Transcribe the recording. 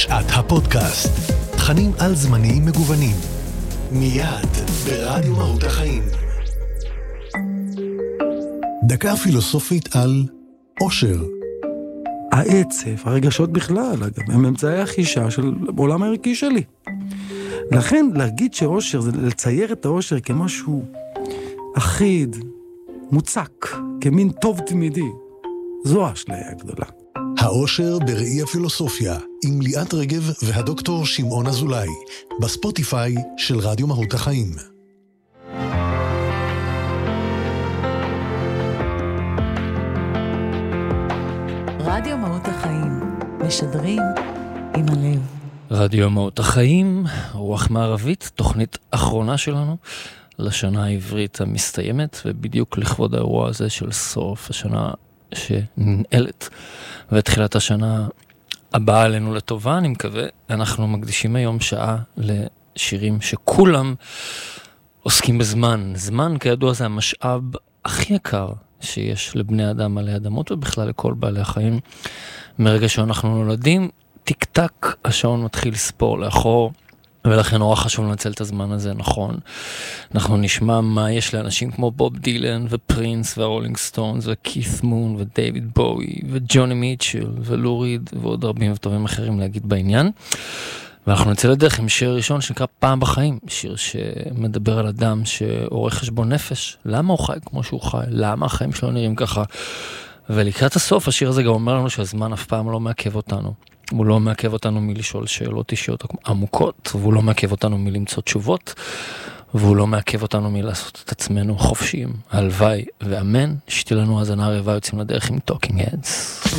שעת הפודקאסט. תכנים על זמנים מגוונים. מיד ברדיו מהות החיים. דקה פילוסופית על אושר. העצב, הרגשות בכלל, אגב, הם אמצעי החישה של עולם הערכי שלי. לכן להגיד שאושר זה לצייר את האושר כמשהו אחיד, מוצק, כמין טוב תמידי. זו האשליה הגדולה. האושר בראי הפילוסופיה, עם ליאת רגב והדוקטור שמעון אזולאי, בספוטיפיי של רדיו מהות החיים. רדיו מהות החיים, משדרים עם הלב. רדיו מהות החיים, רוח מערבית, תוכנית אחרונה שלנו לשנה העברית המסתיימת, ובדיוק לכבוד האירוע הזה של סוף השנה שננעלת, ותחילת השנה הבאה עלינו לטובה, אני מקווה. אנחנו מקדישים היום שעה לשירים שכולם עוסקים בזמן. זמן, כידוע, זה המשאב הכי יקר שיש לבני אדם עלי אדמות, ובכלל לכל בעלי החיים. מרגע שאנחנו נולדים, טיק טק, השעון מתחיל לספור לאחור, ולכן נורא חשוב לנצל את הזמן הזה, נכון. אנחנו נשמע מה יש לאנשים כמו בוב דילן ופרינס והרולינג סטונס וכית מון ודייוויד בואי וג'וני מיטשל ולו ריד ועוד רבים וטובים אחרים להגיד בעניין. ואנחנו נצא לדרך עם שיר ראשון שנקרא פעם בחיים, שיר שמדבר על אדם שעורך חשבון נפש, למה הוא חי כמו שהוא חי, למה החיים שלו נראים ככה. ולקראת הסוף השיר הזה גם אומר לנו שהזמן אף פעם לא מעכב אותנו. הוא לא מעכב אותנו מלשאול שאלות אישיות עמוקות, והוא לא מעכב אותנו מלמצוא תשובות, והוא לא מעכב אותנו מלעשות את עצמנו חופשיים. הלוואי ואמן, שתהיה לנו האזנה רבה, יוצאים לדרך עם טוקינג הדס.